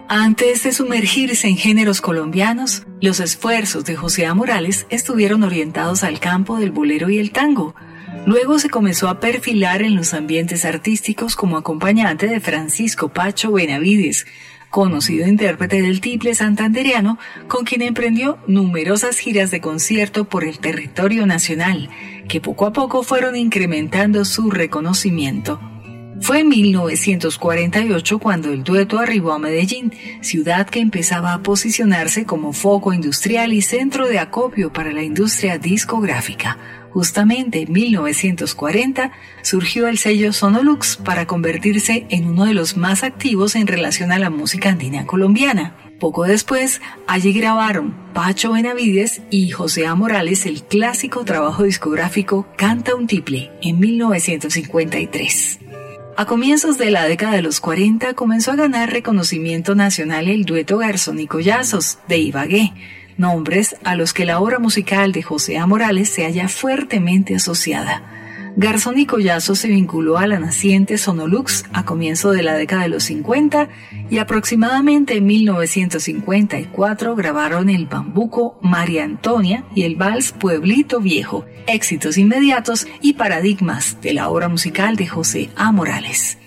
Antes de sumergirse en géneros colombianos, los esfuerzos de José A. Morales estuvieron orientados al campo del bolero y el tango. Luego se comenzó a perfilar en los ambientes artísticos como acompañante de Francisco Pacho Benavides, conocido intérprete del tiple santandereano, con quien emprendió numerosas giras de concierto por el territorio nacional, que poco a poco fueron incrementando su reconocimiento. Fue en 1948 cuando el dueto arribó a Medellín, ciudad que empezaba a posicionarse como foco industrial y centro de acopio para la industria discográfica. Justamente en 1940 surgió el sello Sonolux para convertirse en uno de los más activos en relación a la música andina colombiana. Poco después, allí grabaron Pacho Benavides y José A. Morales el clásico trabajo discográfico Canta un tiple en 1953. A comienzos de la década de los 40 comenzó a ganar reconocimiento nacional el dueto Garzón y Collazos de Ibagué, nombres a los que la obra musical de José A. Morales se halla fuertemente asociada. Garzón y Collazos se vinculó a la naciente Sonolux a comienzo de la década de los 50 y aproximadamente en 1954 grabaron el bambuco María Antonia y el vals Pueblito Viejo, éxitos inmediatos y paradigmas de la obra musical de José A. Morales.